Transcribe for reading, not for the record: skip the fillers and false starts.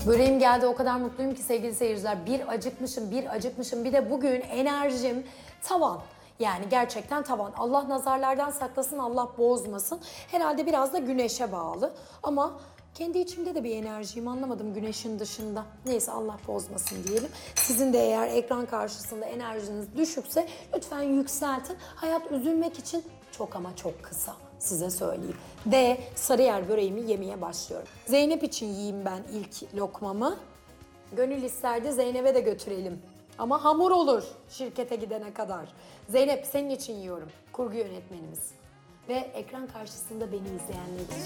Böreğim geldi, o kadar mutluyum ki sevgili seyirciler. Bir acıkmışım. Bir de bugün enerjim tavan. Yani gerçekten tavan. Allah nazarlardan saklasın, Allah bozmasın. Herhalde biraz da güneşe bağlı. Ama kendi içimde de bir enerjiyim, anlamadım güneşin dışında. Neyse, Allah bozmasın diyelim. Sizin de eğer ekran karşısında enerjiniz düşükse lütfen yükseltin. Hayat üzülmek için çok ama çok kısa. Size söyleyeyim. Ve Sarıyer böreğimi yemeye başlıyorum. Zeynep için yiyeyim ben ilk lokmamı. Gönül isterdi Zeynep'e de götürelim. Ama hamur olur şirkete gidene kadar. Zeynep, senin için yiyorum. Kurgu yönetmenimiz. Ve ekran karşısında beni izleyenler için.